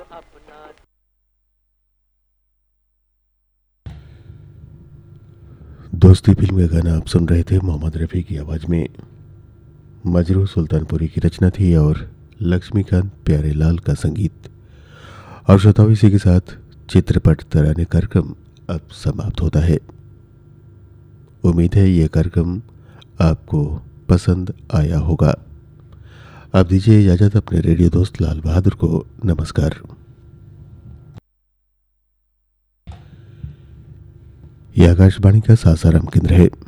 दोस्ती फिल्म का गाना आप सुन रहे थे मोहम्मद रफ़ी की आवाज़ में। मजरू सुल्तानपुरी की रचना थी और लक्ष्मीकांत प्यारेलाल का संगीत। और श्रोताओं, इसी के साथ चित्रपट तराने कार्यक्रम अब समाप्त होता है। उम्मीद है यह कार्यक्रम आपको पसंद आया होगा। आप दीजिए इजाज़त अपने रेडियो दोस्त लाल बहादुर को। नमस्कार। यह आकाशवाणी का सासाराम केंद्र है।